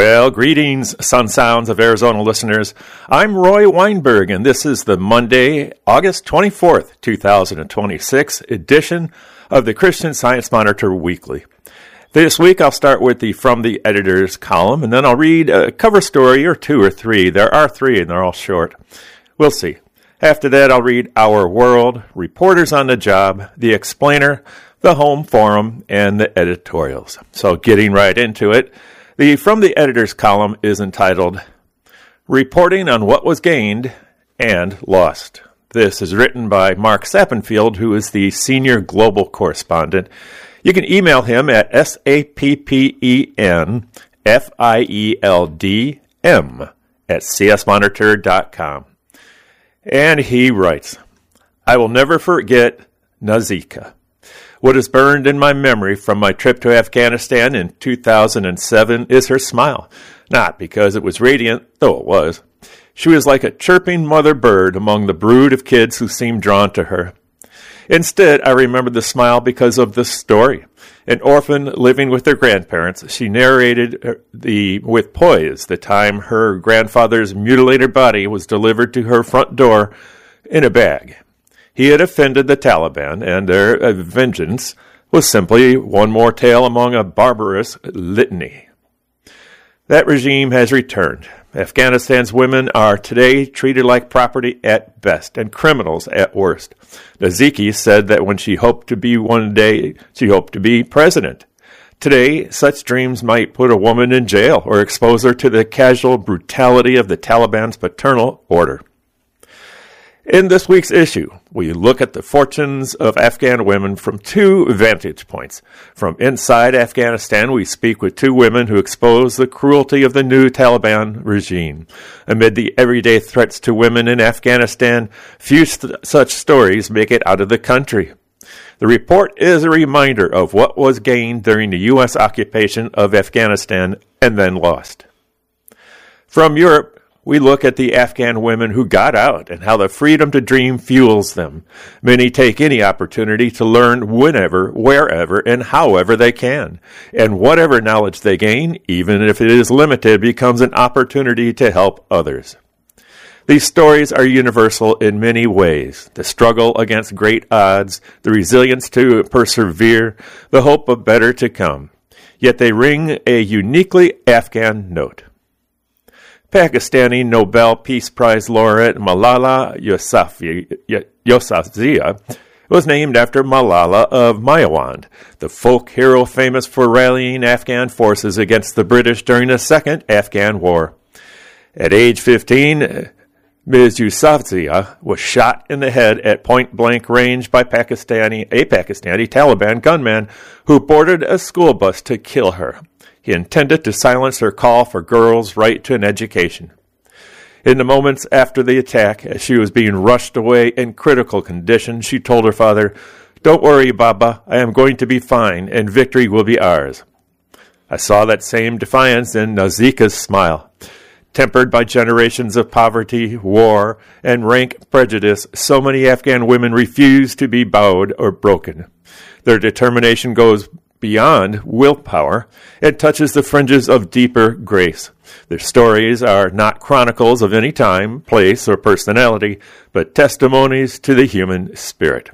Well, greetings, Sun Sounds of Arizona listeners. I'm Roy Weinberg, and this is the Monday, August 24th, 2026 edition of the Christian Science Monitor Weekly. This week, I'll start with the From the Editor's column, and then I'll read a cover story or two or three. There are three, and they're all short. We'll see. After that, I'll read Our World, Reporters on the Job, The Explainer, the Home Forum, and the editorials. So getting right into it. The From the Editor's column is entitled, Reporting on What Was Gained and Lost. This is written by Mark Sappenfield, who is the Senior Global Correspondent. You can email him at sappenfieldm@csmonitor.com. And he writes, I will never forget Nazika. What is burned in my memory from my trip to Afghanistan in 2007 is her smile. Not because it was radiant, though it was. She was like a chirping mother bird among the brood of kids who seemed drawn to her. Instead, I remember the smile because of the story. An orphan living with her grandparents, she narrated with poise the time her grandfather's mutilated body was delivered to her front door in a bag. He had offended the Taliban, and their vengeance was simply one more tale among a barbarous litany. That regime has returned. Afghanistan's women are today treated like property at best and criminals at worst. Nazika said that when she hoped to be president. Today, such dreams might put a woman in jail or expose her to the casual brutality of the Taliban's paternal order. In this week's issue, we look at the fortunes of Afghan women from two vantage points. From inside Afghanistan, we speak with two women who expose the cruelty of the new Taliban regime. Amid the everyday threats to women in Afghanistan, few such stories make it out of the country. The report is a reminder of what was gained during the U.S. occupation of Afghanistan and then lost. From Europe, we look at the Afghan women who got out and how the freedom to dream fuels them. Many take any opportunity to learn whenever, wherever, and however they can. And whatever knowledge they gain, even if it is limited, becomes an opportunity to help others. These stories are universal in many ways. The struggle against great odds, the resilience to persevere, the hope of better to come. Yet they ring a uniquely Afghan note. Pakistani Nobel Peace Prize laureate Malala Yousafzai was named after Malala of Maiwand, the folk hero famous for rallying Afghan forces against the British during the Second Afghan War. At age 15, Ms. Yousafzai was shot in the head at point-blank range by a Pakistani Taliban gunman who boarded a school bus to kill her. He intended to silence her call for girls' right to an education. In the moments after the attack, as she was being rushed away in critical condition, she told her father, "Don't worry, Baba, I am going to be fine, and victory will be ours." I saw that same defiance in Nazika's smile. Tempered by generations of poverty, war, and rank prejudice, so many Afghan women refuse to be bowed or broken. Their determination goes beyond willpower, it touches the fringes of deeper grace. Their stories are not chronicles of any time, place, or personality, but testimonies to the human spirit.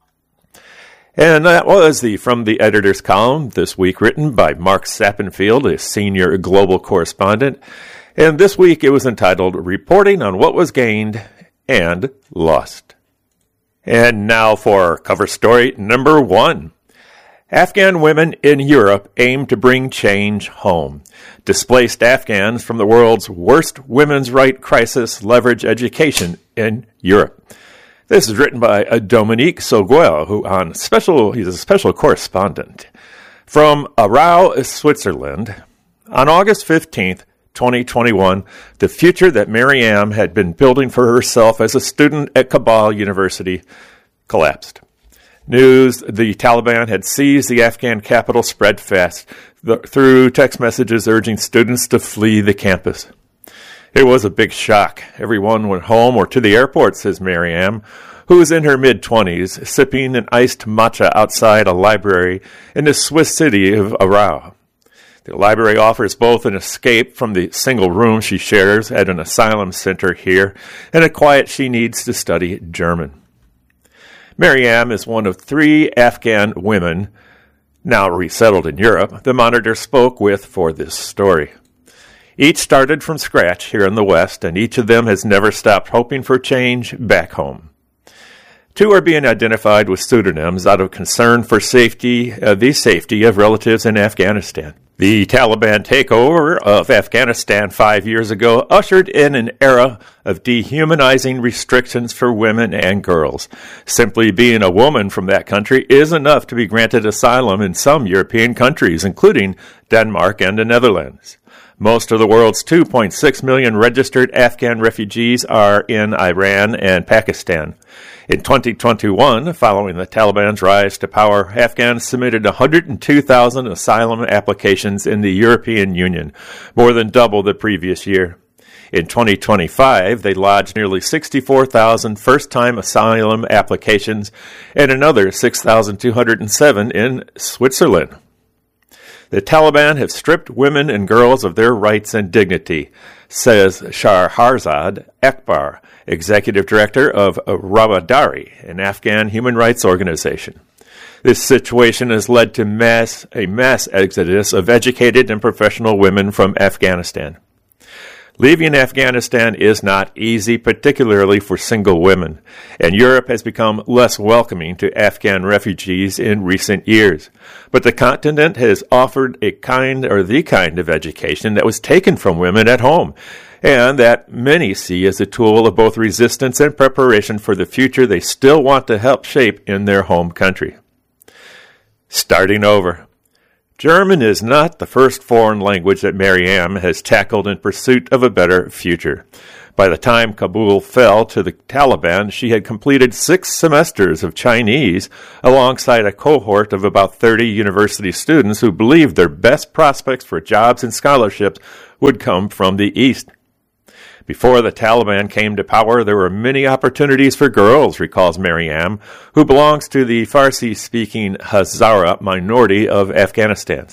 And that was From the Editor's column this week, written by Mark Sappenfield, a senior global correspondent. And this week it was entitled, Reporting on What Was Gained and Lost. And now for cover story number 1. Afghan women in Europe aim to bring change home. Displaced Afghans from the world's worst women's rights crisis leverage education in Europe. This is written by Dominique Sauguel, he's a special correspondent. From Aarau, Switzerland, on August 15th, 2021, the future that Mariam had been building for herself as a student at Kabul University collapsed. News the Taliban had seized the Afghan capital spread fast through text messages urging students to flee the campus. It was a big shock. Everyone went home or to the airport, says Mariam, who was in her mid-20s, sipping an iced matcha outside a library in the Swiss city of Aarau. The library offers both an escape from the single room she shares at an asylum center here and a quiet she needs to study German. Maryam is one of 3 Afghan women, now resettled in Europe, the Monitor spoke with for this story. Each started from scratch here in the West, and each of them has never stopped hoping for change back home. 2 are being identified with pseudonyms out of concern for the safety of relatives in Afghanistan. The Taliban takeover of Afghanistan 5 years ago ushered in an era of dehumanizing restrictions for women and girls. Simply being a woman from that country is enough to be granted asylum in some European countries, including Denmark and the Netherlands. Most of the world's 2.6 million registered Afghan refugees are in Iran and Pakistan. In 2021, following the Taliban's rise to power, Afghans submitted 102,000 asylum applications in the European Union, more than double the previous year. In 2025, they lodged nearly 64,000 first-time asylum applications and another 6,207 in Switzerland. The Taliban have stripped women and girls of their rights and dignity, says Shahrazad Akbar, executive director of Rawadari, an Afghan human rights organization. This situation has led to a mass exodus of educated and professional women from Afghanistan. Leaving Afghanistan is not easy, particularly for single women, and Europe has become less welcoming to Afghan refugees in recent years. But the continent has offered the kind of education that was taken from women at home, and that many see as a tool of both resistance and preparation for the future they still want to help shape in their home country. Starting over. German is not the first foreign language that Maryam has tackled in pursuit of a better future. By the time Kabul fell to the Taliban, she had completed 6 semesters of Chinese alongside a cohort of about 30 university students who believed their best prospects for jobs and scholarships would come from the East. Before the Taliban came to power, there were many opportunities for girls, recalls Maryam, who belongs to the Farsi-speaking Hazara minority of Afghanistan.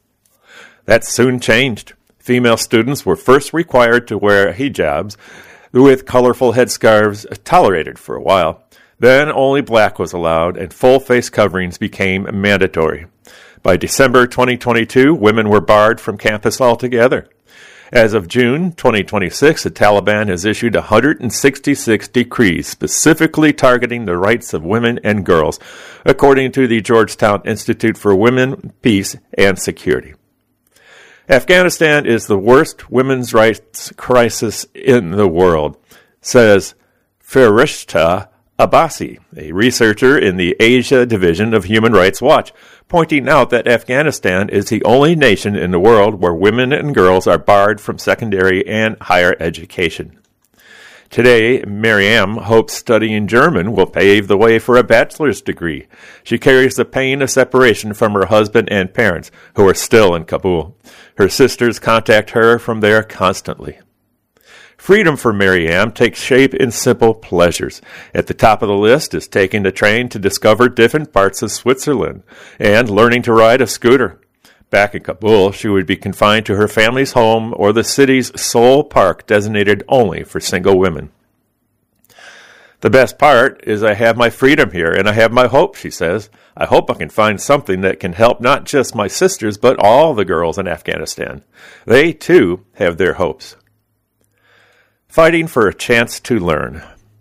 That soon changed. Female students were first required to wear hijabs, with colorful headscarves tolerated for a while. Then only black was allowed, and full face coverings became mandatory. By December 2022, women were barred from campus altogether. As of June 2026, the Taliban has issued 166 decrees specifically targeting the rights of women and girls, according to the Georgetown Institute for Women, Peace, and Security. Afghanistan is the worst women's rights crisis in the world, says Ferishta Abbasi, a researcher in the Asia Division of Human Rights Watch, pointing out that Afghanistan is the only nation in the world where women and girls are barred from secondary and higher education. Today, Maryam hopes studying German will pave the way for a bachelor's degree. She carries the pain of separation from her husband and parents, who are still in Kabul. Her sisters contact her from there constantly. Freedom for Maryam takes shape in simple pleasures. At the top of the list is taking the train to discover different parts of Switzerland and learning to ride a scooter. Back in Kabul, she would be confined to her family's home or the city's sole park designated only for single women. The best part is I have my freedom here and I have my hope, she says. I hope I can find something that can help not just my sisters, but all the girls in Afghanistan. They, too, have their hopes. Fighting for a chance to learn.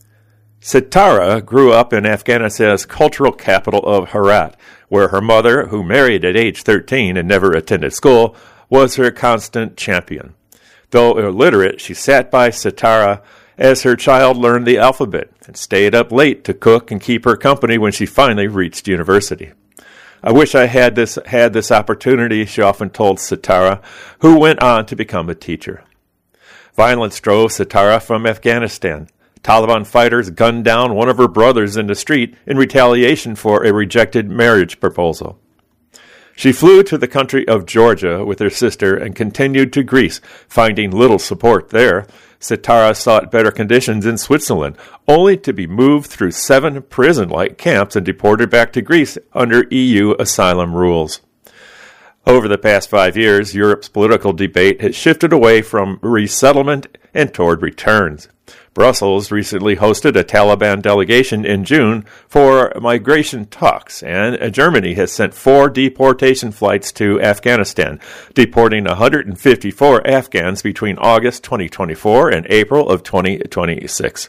Sitara grew up in Afghanistan's cultural capital of Herat, where her mother, who married at age 13 and never attended school, was her constant champion. Though illiterate, she sat by Sitara as her child learned the alphabet and stayed up late to cook and keep her company when she finally reached university. I wish I had this opportunity, she often told Sitara, who went on to become a teacher. Violence drove Sitara from Afghanistan. Taliban fighters gunned down one of her brothers in the street in retaliation for a rejected marriage proposal. She flew to the country of Georgia with her sister and continued to Greece, finding little support there. Sitara sought better conditions in Switzerland, only to be moved through 7 prison-like camps and deported back to Greece under EU asylum rules. Over the past 5 years, Europe's political debate has shifted away from resettlement and toward returns. Brussels recently hosted a Taliban delegation in June for migration talks, and Germany has sent 4 deportation flights to Afghanistan, deporting 154 Afghans between August 2024 and April of 2026.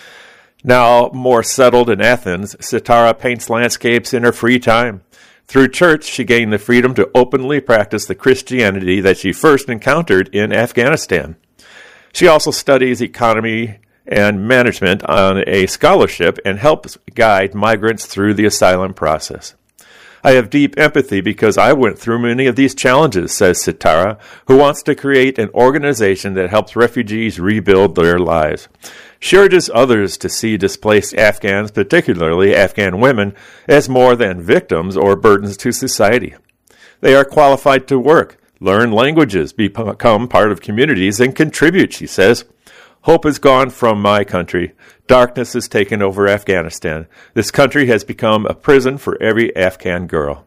Now more settled in Athens, Sitara paints landscapes in her free time. Through church, she gained the freedom to openly practice the Christianity that she first encountered in Afghanistan. She also studies economy and management on a scholarship and helps guide migrants through the asylum process. I have deep empathy because I went through many of these challenges, says Sitara, who wants to create an organization that helps refugees rebuild their lives. She urges others to see displaced Afghans, particularly Afghan women, as more than victims or burdens to society. They are qualified to work, learn languages, become part of communities, and contribute, she says. Hope is gone from my country. Darkness has taken over Afghanistan. This country has become a prison for every Afghan girl.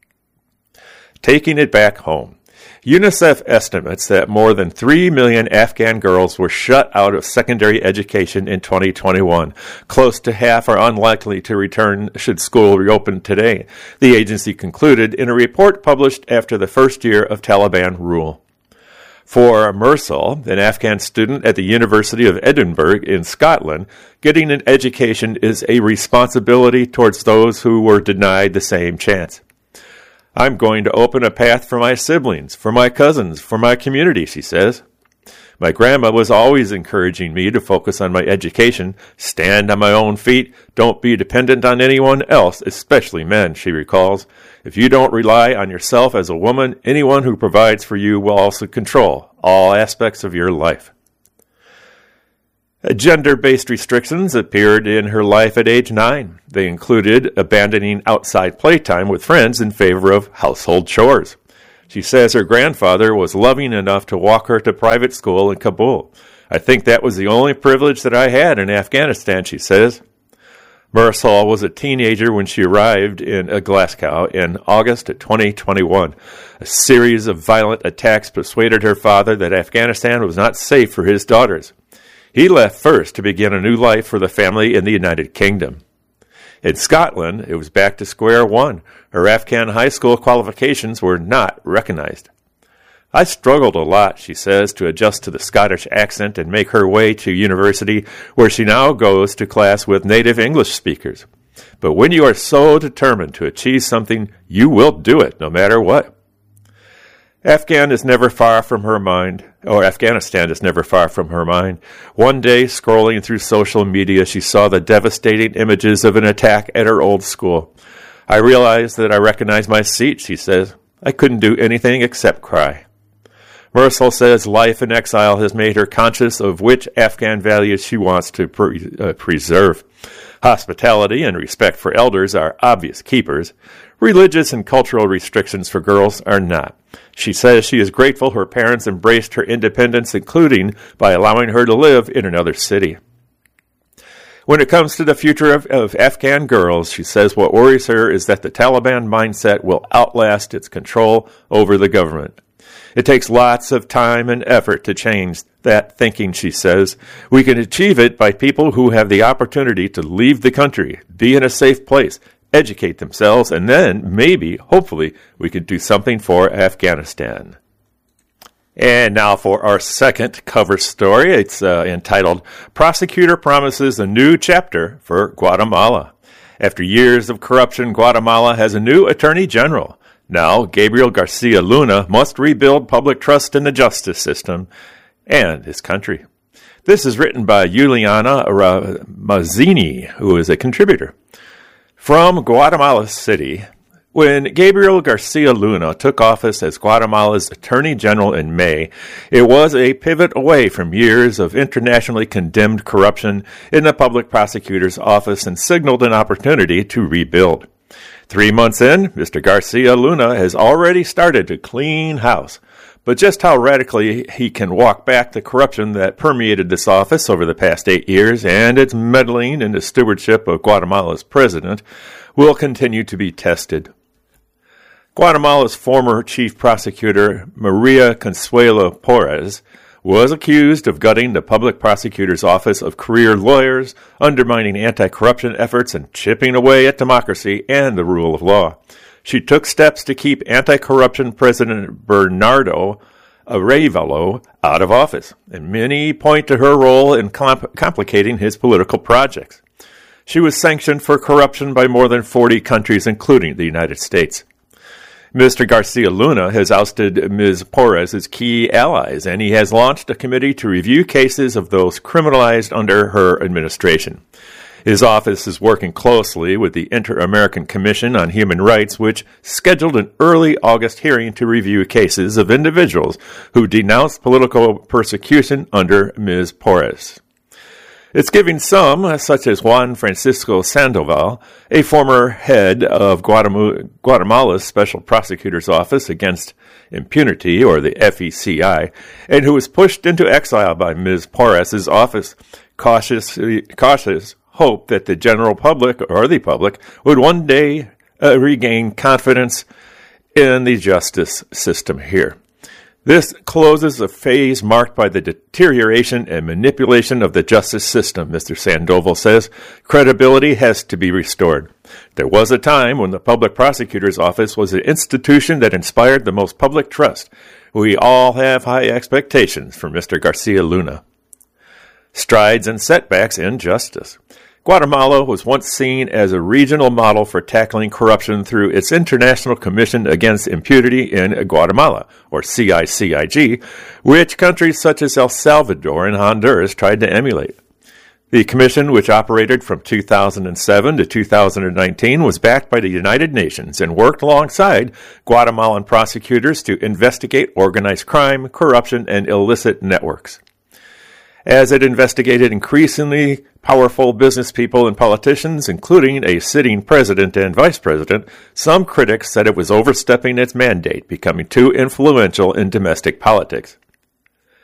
Taking it back home. UNICEF estimates that more than 3 million Afghan girls were shut out of secondary education in 2021. Close to half are unlikely to return should school reopen today, the agency concluded in a report published after the first year of Taliban rule. For Mursal, an Afghan student at the University of Edinburgh in Scotland, getting an education is a responsibility towards those who were denied the same chance. I'm going to open a path for my siblings, for my cousins, for my community, she says. My grandma was always encouraging me to focus on my education, stand on my own feet, don't be dependent on anyone else, especially men, she recalls. If you don't rely on yourself as a woman, anyone who provides for you will also control all aspects of your life. Gender-based restrictions appeared in her life at age 9. They included abandoning outside playtime with friends in favor of household chores. She says her grandfather was loving enough to walk her to private school in Kabul. I think that was the only privilege that I had in Afghanistan, she says. Mursal was a teenager when she arrived in Glasgow in August 2021. A series of violent attacks persuaded her father that Afghanistan was not safe for his daughters. He left first to begin a new life for the family in the United Kingdom. In Scotland, it was back to square one. Her Afghan high school qualifications were not recognized. I struggled a lot, she says, to adjust to the Scottish accent and make her way to university, where she now goes to class with native English speakers. But when you are so determined to achieve something, you will do it, no matter what. Afghanistan is never far from her mind. One day, scrolling through social media, she saw the devastating images of an attack at her old school. I realized that I recognized my seat, she says. I couldn't do anything except cry. Mursal says life in exile has made her conscious of which Afghan values she wants to preserve. Hospitality and respect for elders are obvious keepers. Religious and cultural restrictions for girls are not. She says she is grateful her parents embraced her independence, including by allowing her to live in another city. When it comes to the future of Afghan girls, she says what worries her is that the Taliban mindset will outlast its control over the government. It takes lots of time and effort to change that thinking, she says. We can achieve it by people who have the opportunity to leave the country, be in a safe place, educate themselves, and then maybe, hopefully, we could do something for Afghanistan. And now for our second cover story. It's entitled, Prosecutor Promises a New Chapter for Guatemala. After years of corruption, Guatemala has a new attorney general. Now, Gabriel Garcia Luna must rebuild public trust in the justice system and his country. This is written by Juliana Mazzini, who is a contributor. From Guatemala City, when Gabriel Garcia Luna took office as Guatemala's Attorney General in May, it was a pivot away from years of internationally condemned corruption in the public prosecutor's office and signaled an opportunity to rebuild. 3 months in, Mr. Garcia Luna has already started to clean house. But just how radically he can walk back the corruption that permeated this office over the past 8 years and its meddling in the stewardship of Guatemala's president will continue to be tested. Guatemala's former chief prosecutor, Maria Consuelo Porras, was accused of gutting the public prosecutor's office of career lawyers, undermining anti-corruption efforts, and chipping away at democracy and the rule of law. She took steps to keep anti-corruption President Bernardo Arévalo out of office, and many point to her role in complicating his political projects. She was sanctioned for corruption by more than 40 countries, including the United States. Mr. Garcia Luna has ousted Ms. Porras as key allies, and he has launched a committee to review cases of those criminalized under her administration. His office is working closely with the Inter-American Commission on Human Rights, which scheduled an early August hearing to review cases of individuals who denounced political persecution under Ms. Porras. It's giving some, such as Juan Francisco Sandoval, a former head of Guatemala's Special Prosecutor's Office Against Impunity, or the FECI, and who was pushed into exile by Ms. Porras' office, cautious hope that the general public, or the public, would one day regain confidence in the justice system here. This closes a phase marked by the deterioration and manipulation of the justice system, Mr. Sandoval says. Credibility has to be restored. There was a time when the public prosecutor's office was an institution that inspired the most public trust. We all have high expectations for Mr. Garcia Luna. Strides and setbacks in justice. Guatemala was once seen as a regional model for tackling corruption through its International Commission Against Impunity in Guatemala, or CICIG, which countries such as El Salvador and Honduras tried to emulate. The commission, which operated from 2007 to 2019, was backed by the United Nations and worked alongside Guatemalan prosecutors to investigate organized crime, corruption, and illicit networks. As it investigated increasingly powerful business people and politicians, including a sitting president and vice president, some critics said it was overstepping its mandate, becoming too influential in domestic politics.